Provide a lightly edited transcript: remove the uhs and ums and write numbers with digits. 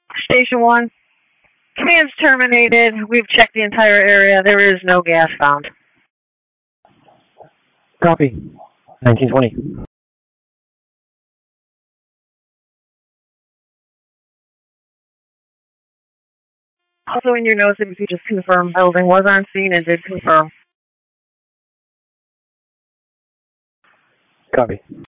Station 1, command's terminated. We've checked the entire area. There is no gas found. Copy. 1920. Also in your notes, if you just confirm building was on scene and did confirm. Copy.